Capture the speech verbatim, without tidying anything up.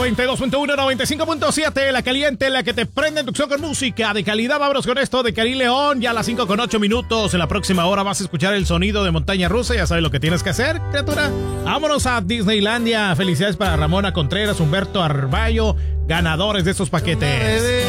noventa y dos punto uno, noventa y cinco punto siete, la caliente, la que te prende en tu opción con música de calidad. Vámonos con esto de Karim León, ya a las cinco con ocho minutos. En la próxima hora vas a escuchar el sonido de montaña rusa. Ya sabes lo que tienes que hacer, criatura. Vámonos a Disneylandia. Felicidades para Ramona Contreras, Humberto Arballo, ganadores de estos paquetes.